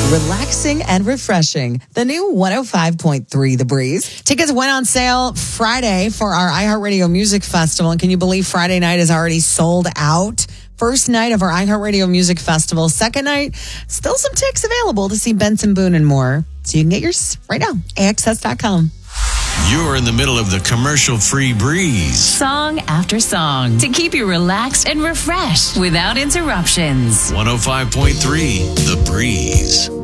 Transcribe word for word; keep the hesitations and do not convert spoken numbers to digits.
Relaxing and refreshing. The new one oh five point three The Breeze. Tickets went on sale Friday for our iHeartRadio Music Festival. And can you believe Friday night is already sold out? First night of our iHeartRadio Music Festival. Second night, still some tickets available to see Benson Boone and more. So you can get yours right now. A X S dot com. You're in the middle of the commercial-free breeze. Song after song to keep you relaxed and refreshed without interruptions. one oh five point three The Breeze.